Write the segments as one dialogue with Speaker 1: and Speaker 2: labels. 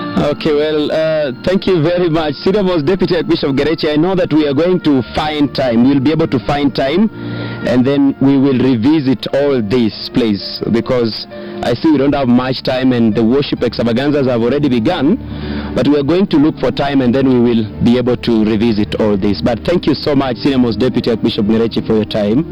Speaker 1: Okay, well, thank you very much. Senior Most Deputy Archbishop Gerechi, I know that we are going to find time. We'll be able to find time, and then we will revisit all this, please, because I see we don't have much time, and the worship extravaganzas have already begun, but we are going to look for time, and then we will be able to revisit all this. But thank you so much, Senior Most Deputy Archbishop Gerechi, for your time.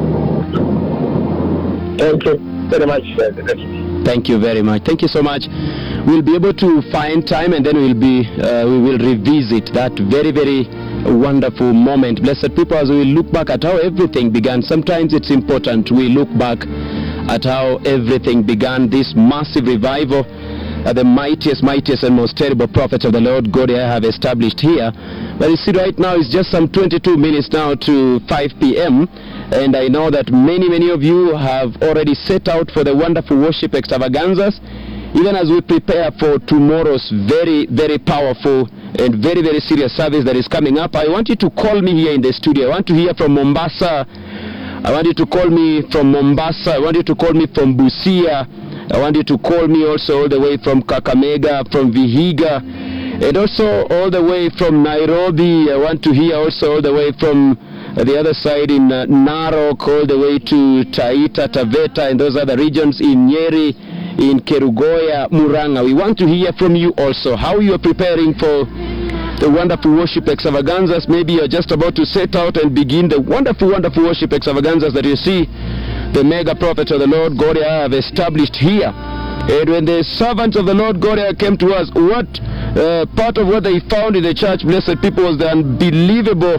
Speaker 2: Thank you very much, Deputy.
Speaker 1: Thank you very much. Thank you so much. We'll be able to find time, and then we will revisit that very, very wonderful moment. Blessed people, as we look back at how everything began. Sometimes it's important we look back at how everything began. This massive revival, the mightiest and most terrible prophets of the Lord God have established here. But you see, right now it's just some 22 minutes now to 5 p.m. And I know that many of you have already set out for the wonderful worship extravaganzas, even as we prepare for tomorrow's very, very powerful and very, very serious service that is coming up. I want you to call me here in the studio. I want to hear from Mombasa. I want you to call me from Mombasa. I want you to call me from Busia. I want you to call me also all the way from Kakamega, from Vihiga, and also all the way from Nairobi. I want to hear also all the way from the other side in Narok, all the way to Taita, Taveta, and those other regions in Nyeri, in Kerugoya, Muranga. We want to hear from you also, how you are preparing for the wonderful worship extravaganzas. Maybe you're just about to set out and begin the wonderful worship extravaganzas that you see the mega prophets of the Lord God have established here. And when the servants of the Lord God came to us, what part of what they found in the church, blessed people, was the unbelievable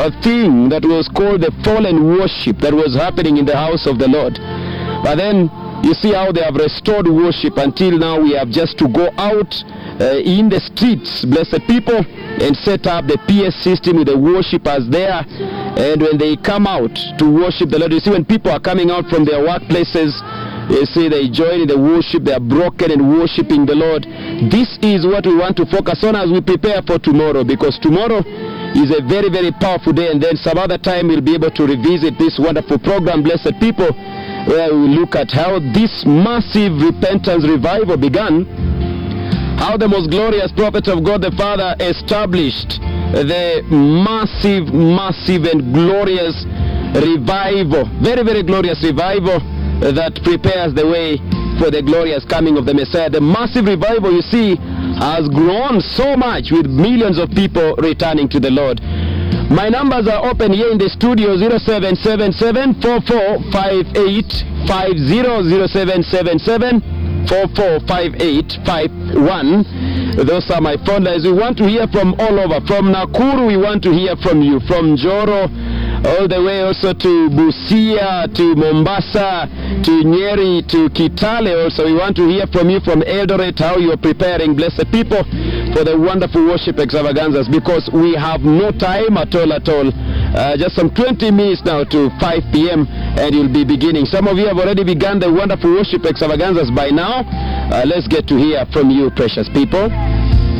Speaker 1: thing that was called the fallen worship that was happening in the house of the Lord. But then you see how they have restored worship. Until now we have just to go out in the streets, blessed people, and set up the PS system with the worshippers there. And when they come out to worship the Lord, you see when people are coming out from their workplaces, you see they join in the worship, they are broken and worshiping the Lord. This is what we want to focus on as we prepare for tomorrow, because tomorrow is a very, very powerful day, and then some other time we'll be able to revisit this wonderful program, blessed people, where we look at how this massive repentance revival began, how the most glorious prophet of God the Father established the massive and glorious revival, very, very glorious revival that prepares the way for the glorious coming of the Messiah. The massive revival, you see, has grown so much, with millions of people returning to the Lord. My numbers are open here in the studio: 0777 445850, 0777 445851. Those are my phone lines. We want to hear from all over. From Nakuru, we want to hear from you. From Joro, all the way also to Busia, to Mombasa, to Nyeri, to Kitale also. We want to hear from you. From Eldoret, how you are preparing, blessed people, for the wonderful worship extravaganzas, because we have no time at all. Just some 20 minutes now to 5 p.m. and you'll be beginning. Some of you have already begun the wonderful worship extravaganzas by now. Let's get to hear from you, precious people.